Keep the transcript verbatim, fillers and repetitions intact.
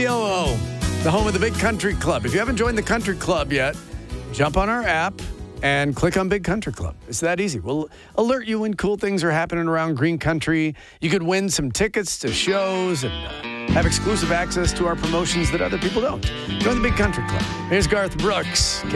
P O O, the home of the Big Country Club. If you haven't joined the Country Club yet, jump on our app and click on Big Country Club. It's that easy. We'll alert you when cool things are happening around Green Country. You could win some tickets to shows and uh, have exclusive access to our promotions that other people don't. Join the Big Country Club. Here's Garth Brooks.